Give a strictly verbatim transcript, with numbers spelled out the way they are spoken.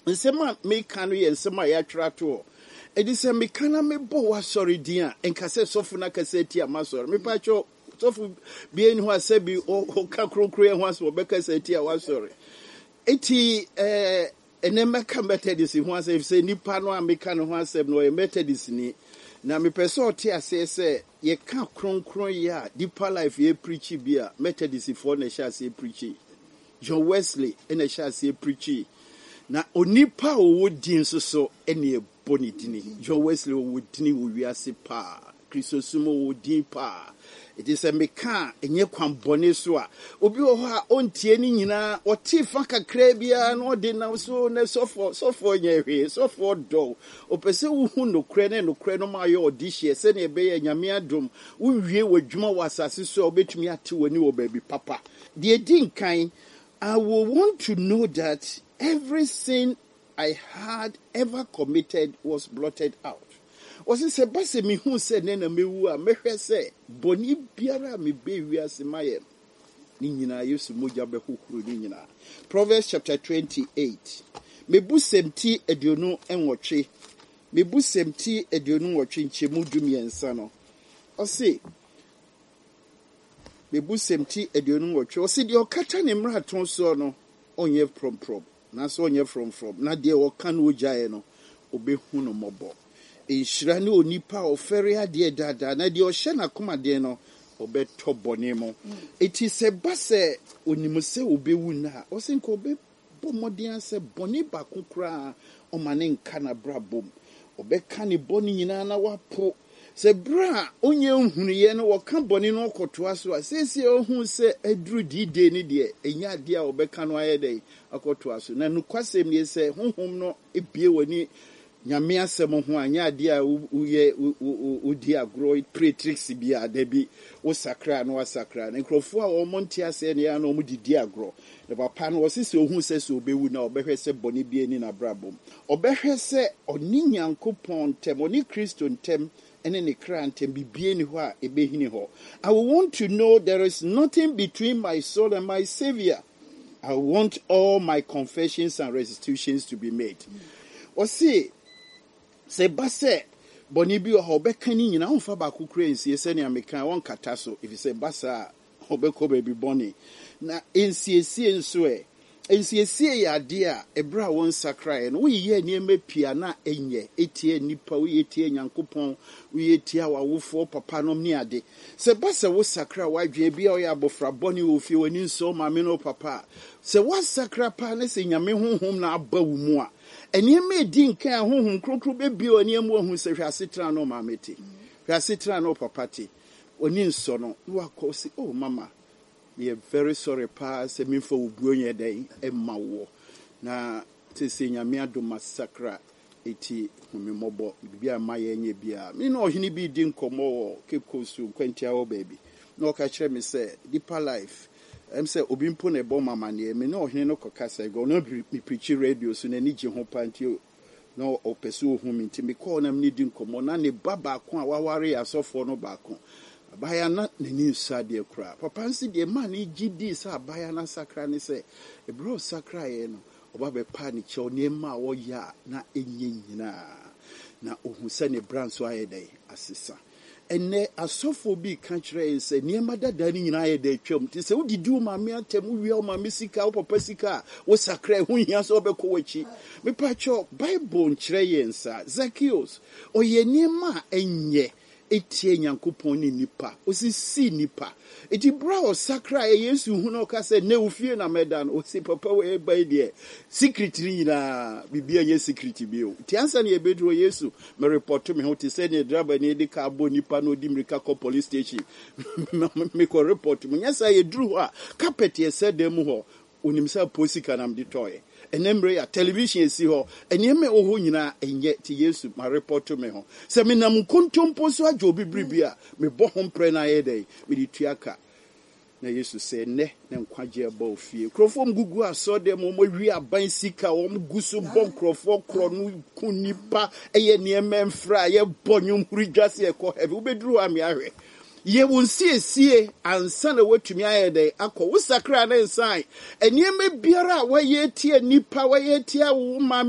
nsema me kanu ye nsema ya twra to e di se me kana me bo wa sorry dia enkase sofu na kase ti ama sorry me pa cho sofu bi eni ho asabi o ka krokro ye ho aso be kase ti wa sorry eti eh enema ka methodist ho asabi se nipa no ameka no ho asabi no ye methodist ni na me pese o ti ase se ye ka kronkron ya deeper life ye preach bia methodist for na sha se preach John Wesley ena sha se preach na onipa owo din so so ene boni dini John Wesley owo dini wo wiase pa Kristosumo wo din pa it is a meka enye kwan bone so a obi wo ha ontie ni nyina oti fa kakra bia na odi na so na so for so for nyehwe so for do opese wo hu no kre na no kre no ma yo odi hie se na ebe ya nyame adom wo wie wadwuma wasase so obetumi ate woni wo baby papa de din kan I will want to know that every sin I had ever committed was blotted out. Was it sebase mi hu se ne na mewu a mehwe se boni biara me be wiase maye ni nyina Yesu moja be hukuru ni nyina. Proverbs chapter twenty-eight. Mebu semti eduonu enwotwe. Mebu semti eduonu nwotwe nchemu dumiensa no. Ose Mebu semti eduonu nwotwe. Ose de okata ne mra ton so no onye from from. Na so onye from from. Na de oka no ojae no obehu no mobo. Inshira ne onipa ofere ade dada na de ohye na koma de no obeto bone mo. It is a base onimse obewu na. Ose nko obe bomodian se bone ba kokra o mane nka na brabom. Obeka ne bone nyina na wapo. Se bra onye nhunu ye no woka bone no okotoa so a sese ohun se aduru dide ni de enya de a obeka no ayede akotoa so na nukwasem ne se honhom no ebie wani nyame asem ho anya de a uye udi agro pretrix bia da bi wo sakra no wasakra na nkrofo a wo monte ase ne ya no mu didi agro ne papa no wosese ohun se se obewu na obehwe se bone bie ni na brabom obehwe se oni nyankopon tem oni Kristo ntem ene ne kra ntem bibie ni ho a ebehini ho. I want to know there is nothing between my soul and my Savior. I want all my confessions and restitutions to be made. O see se base boni bi o beka ni nyina onfa ba kokura ensie se ne ameka won kata so if say basa obeko baby boni na ensiesie nso e ensiesie ya de a ebra won sakrae no we ye niema pia na enye etie nipa we etie nyankopon we etie awofo papa no ni ade se basa wo sakra wadwe bia o ya bofra boni wo fie woni nso ma me no papa se wa sakra pa na se nyame honhom na aba wo mu a eniema edi nkan honhom krokro bebi oniema ohun se hwasetra no ma meti hwasetra no papa ti oni nso no wa ko si oh mama we are very sorry pa se mi fo obuo nye den e mawo na te se nyame ado masakra eti humimobo bibia maye nye bia me no ohini bi di nkomo Cape Coast kwantia wo baby no ka kire me se deeper life em se obi mpo na ebo mama ne me no ohini no kokasa go no mi preach radio so na ni je ho pantio no opeso ohun mi nti me call na me di nkomo na ne baba ko a waware asofo no ba ko abaya na nani sade kura papa nsi de man gidi sa abaya na sakra ne se ebro sakra ye no oba be pa ni che oni ma wo ya na enye nyina na ohun se ne branso ayedai asesa enne asofo bi ka kire se niema dada ni nyina ayedai twam ti se udidi o ma me atem wi o ma me sika o papa sika wo sakra hu hia so be ko wachi me pa cho bible nkire yensa Zacchaeus o ye niema enye etie nyankopon ni nipa osisi nipa eti bra o sakra e Yesu hu no ka se ne ufie na medan o si papa we bai de secret ni na bibia ye secret bi o ti ansa ne ebedro Yesu me report me ho ti se ne driver ne de ka bo nipa no di mrika ko police station me ko report me nyasa ye dru a carpet ye se dem ho onimsa posika na mdi toy enemre ya television si ho eneme oho nyina enye ti Yesu ma report me ho se me nam kontompo so ajo bibribia me bo ho mpre na ye dai me di tuaka na Yesu se ne ne nkwaje ba ofie krofom gugu aso dem mo wi aban sika wo gusu bon krofo kro no kunipa eye ne memfra ye bonyum hurigwase e ko heavy ubedru ami ahwe ye won sie sie ansa na watumi ayede akọ wo sakra na nsan enieme biara wa ye tie nipa wa ye tie wo ma